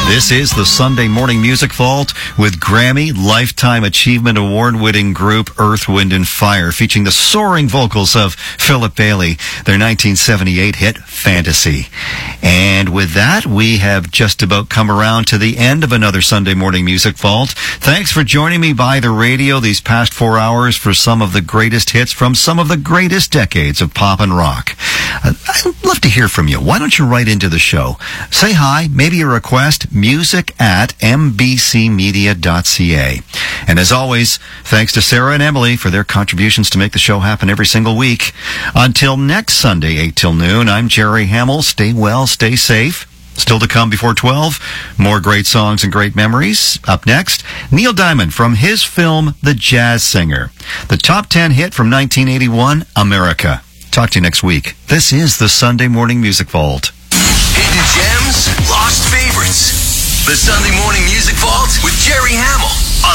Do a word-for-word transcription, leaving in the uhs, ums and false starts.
This is the Sunday Morning Music Vault with Grammy Lifetime Achievement Award-winning group Earth, Wind and Fire, featuring the soaring vocals of Philip Bailey, their nineteen seventy-eight hit, Fantasy. And with that, we have just about come around to the end of another Sunday Morning Music Vault. Thanks for joining me by the radio these past four hours for some of the greatest hits from some of the greatest decades of pop and rock. Uh, I'd love to hear from you. Why don't you write into the show? Say hi, maybe a request, music at m b c media dot c a. And as always, thanks to Sarah and Emily for their contributions to make the show happen every single week. Until next Sunday, eight till noon, I'm Jerry Hamill. Stay well, stay safe. Still to come before twelve, more great songs and great memories. Up next, Neil Diamond from his film The Jazz Singer. The top ten hit from nineteen eighty-one, America. Talk to you next week. This is the Sunday Morning Music Vault. Hidden gems, lost favorites. The Sunday Morning Music Vault